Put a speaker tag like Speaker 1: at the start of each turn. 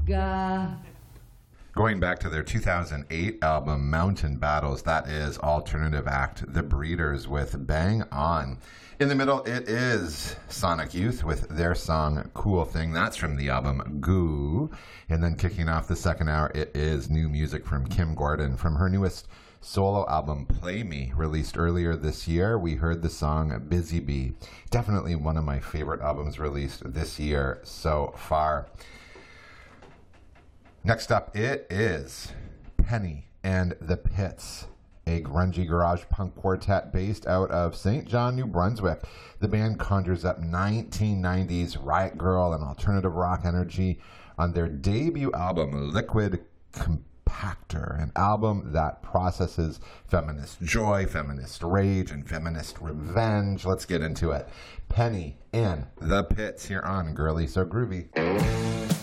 Speaker 1: Ga.
Speaker 2: Going back to their 2008 album, Mountain Battles, that is alternative act The Breeders with Bang On. In the middle, it is Sonic Youth with their song Cool Thing. That's from the album Goo. And then kicking off the second hour, it is new music from Kim Gordon from her newest solo album Play Me, released earlier this year. We heard the song Busy Bee. Definitely one of my favorite albums released this year so far. Next up, it is Penny and the Pits, a grungy garage punk quartet based out of St. John, New Brunswick. The band conjures up 1990s riot girl and alternative rock energy on their debut album, Liquid Compactor, an album that processes feminist joy, feminist rage, and feminist revenge. Let's get into it. Penny and the Pits here on Girly So Groovy.